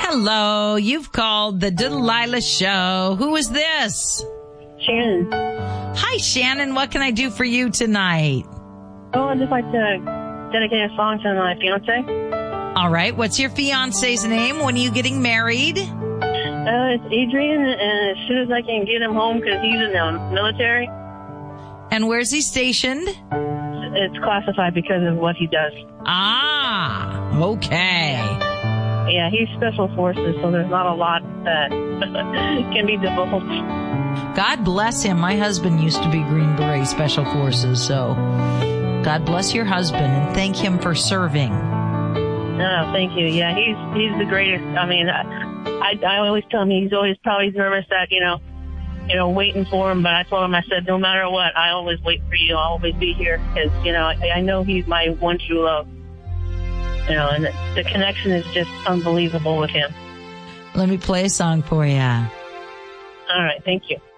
Hello, you've called the Delilah Show. Who is this? Shannon. Hi, Shannon. What can I do for you tonight? Oh, I'd just like to dedicate a song to my fiance. All right. What's your fiance's name? When are you getting married? It's Adrian, and as soon as I can get him home, because he's in the military. And where's he stationed? It's classified because of what he does. Ah, okay. Yeah, he's special forces, so there's not a lot that can be difficult. God bless him. My husband used to be Green Beret Special Forces, so God bless your husband and thank him for serving. No, thank you. Yeah, he's the greatest. I mean, I always tell him he's always probably nervous that, waiting for him, but I told him, I said, no matter what, I always wait for you. I'll always be here because, I know he's my one true love. And the connection is just unbelievable with him. Let me play a song for you. All right. Thank you.